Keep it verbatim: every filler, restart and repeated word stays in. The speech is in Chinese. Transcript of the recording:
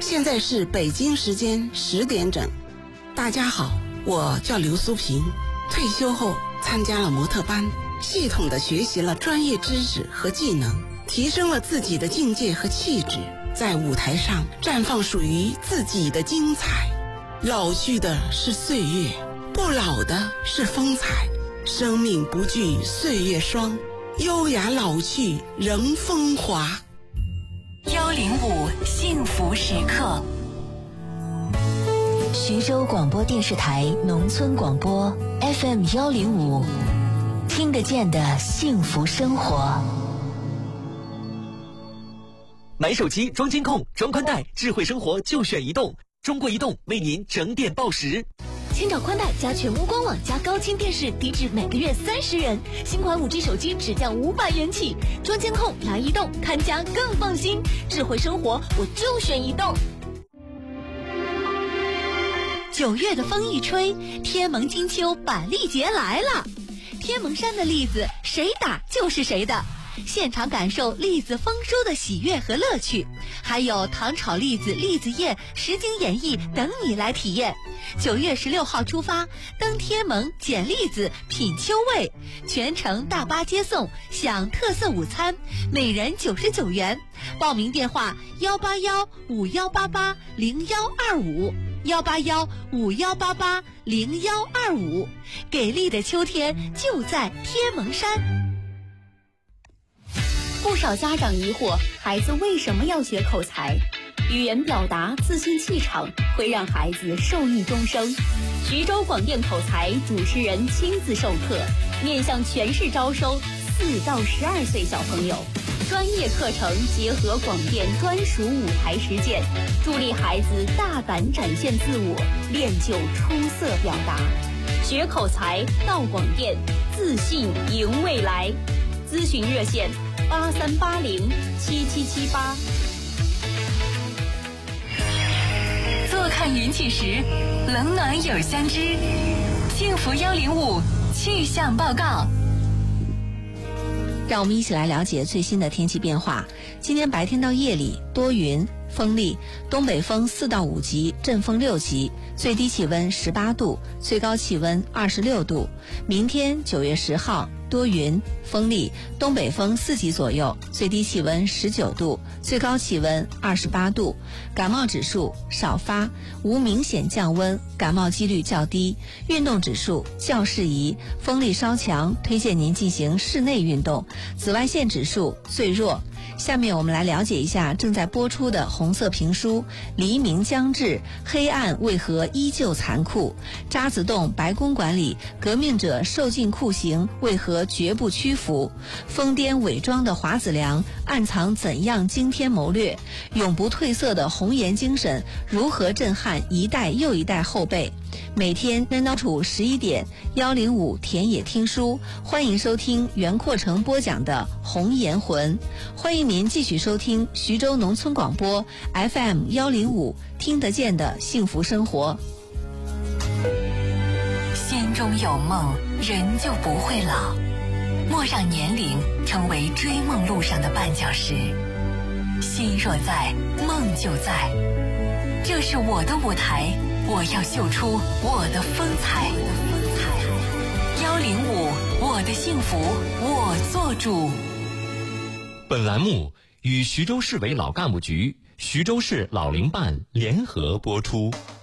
现在是北京时间十点整。大家好，我叫刘苏平，退休后参加了模特班，系统地学习了专业知识和技能，提升了自己的境界和气质，在舞台上绽放属于自己的精彩。老去的是岁月，不老的是风采。生命不惧岁月霜，优雅老去仍风华。 幺零五幸福时刻，徐州广播电视台农村广播 F M 幺零五，听得见的幸福生活。 买手机装监控、装宽带，智慧生活就选移动。中国移动为您整点报时。 千兆宽带加全屋官网加高清电视，低至每个月三十元。新款 五 G 手机只降五百元起。装监控来移动，看家更放心。智慧生活，我就选移动。九月的风一吹，天蒙金秋板栗节来了。天蒙山的栗子，谁打就是谁的。现场感受栗子丰收的喜悦和乐趣，还有糖炒栗子、栗子宴、实景演绎等你来体验。九月十六号出发，登天蒙捡栗子品秋味，全程大巴接送，享特色午餐，每人九十九元。报名电话幺八幺五幺八八零幺二五幺八幺五幺八八零幺二五。给力的秋天就在天蒙山。 不少家长疑惑，孩子为什么要学口才？语言表达、自信气场会让孩子受益终生。徐州广电口才主持人亲自授课，面向全市招收四到十二岁小朋友，专业课程结合广电专属舞台实践，助力孩子大胆展现自我，练就出色表达。学口才到广电，自信赢未来。咨询热线八三八零七七七八。 坐看云起时，冷暖有相知。幸福幺零五气象报告。 让我们一起来了解最新的天气变化。今天白天到夜里多云，风力，东北风四到五级，阵风六级，最低气温十八度，最高气温二十六度。明天九月十号多云，风力，东北风四级左右，最低气温十九度，最高气温二十八度。感冒指数少发，无明显降温，感冒几率较低。运动指数较适宜，风力稍强，推荐您进行室内运动。紫外线指数最弱。下面我们来了解一下正在播出的红色评书《黎明将至，黑暗为何依旧残酷》。渣滓洞白公馆里，革命者受尽酷刑，为何绝不屈服？疯癫伪装的华子良，暗藏怎样惊天谋略？永不褪色的红颜精神，如何震撼一代又一代后辈？每天单刀处十一点，幺零五田野听书，欢迎收听袁阔成播讲的《红颜魂》。欢迎您继续收听徐州农村广播 F M 幺零五，听得见的幸福生活。 心中有梦，人就不会老。莫让年龄成为追梦路上的绊脚石。心若在，梦就在。这是我的舞台，我要秀出我的风采。幺零五，我的幸福我做主。 本栏目与徐州市委老干部局、徐州市老龄办联合播出。